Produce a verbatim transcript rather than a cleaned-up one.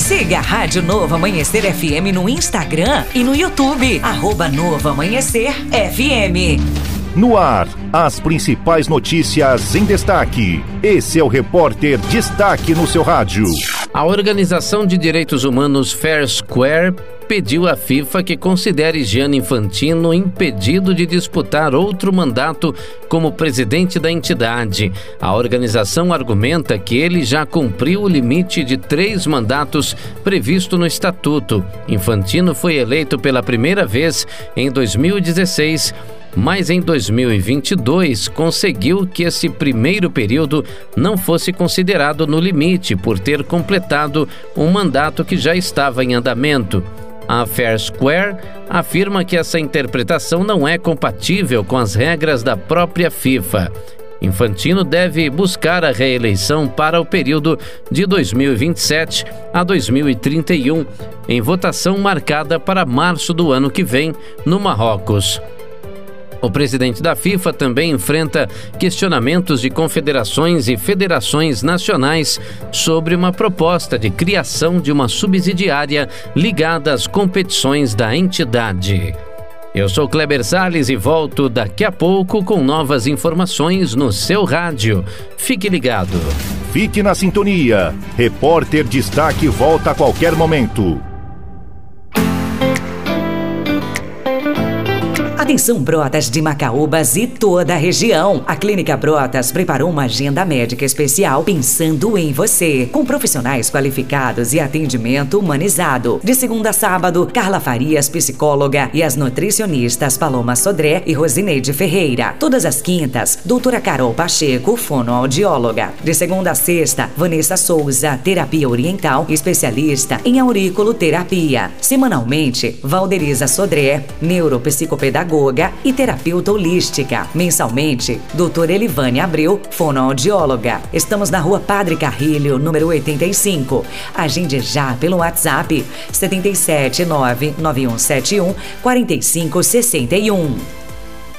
Siga a Rádio Novo Amanhecer F M no Instagram e no YouTube, arroba Novo Amanhecer F M. No ar, as principais notícias em destaque. Esse é o Repórter Destaque no seu rádio. A Organização de Direitos Humanos Fair Square pediu à FIFA que considere Gianni Infantino impedido de disputar outro mandato como presidente da entidade. A organização argumenta que ele já cumpriu o limite de três mandatos previsto no estatuto. Infantino foi eleito pela primeira vez em dois mil e dezesseis, mas em dois mil e vinte e dois conseguiu que esse primeiro período não fosse considerado no limite por ter completado um mandato que já estava em andamento. A Fair Square afirma que essa interpretação não é compatível com as regras da própria FIFA. Infantino deve buscar a reeleição para o período de dois mil e vinte e sete a dois mil e trinta e um, em votação marcada para março do ano que vem, no Marrocos. O presidente da FIFA também enfrenta questionamentos de confederações e federações nacionais sobre uma proposta de criação de uma subsidiária ligada às competições da entidade. Eu sou Kleber Salles e volto daqui a pouco com novas informações no seu rádio. Fique ligado. Fique na sintonia. Repórter Destaque volta a qualquer momento. Atenção, Brotas de Macaúbas e toda a região. A Clínica Brotas preparou uma agenda médica especial pensando em você, com profissionais qualificados e atendimento humanizado. De segunda a sábado, Carla Farias, psicóloga, e as nutricionistas Paloma Sodré e Rosineide Ferreira. Todas as quintas, doutora Carol Pacheco, fonoaudióloga. De segunda a sexta, Vanessa Souza, terapia oriental, especialista em auriculoterapia. Semanalmente, Valderiza Sodré, neuropsicopedagoga e terapeuta holística. Mensalmente, doutora Elivane Abreu, fonoaudióloga. Estamos na rua Padre Carrilho, número oitenta e cinco. Agende já pelo WhatsApp sete sete nove nove um sete um quatro cinco seis um.